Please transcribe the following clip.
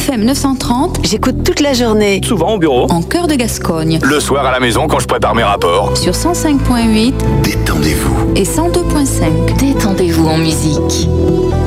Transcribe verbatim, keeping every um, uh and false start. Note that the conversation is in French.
F M neuf cent trente, J'écoute toute la journée. Souvent au bureau. en cœur de Gascogne. Le soir à la maison quand je prépare mes rapports. Sur cent cinq point huit Détendez-vous. et cent deux point cinq. Détendez-vous en musique.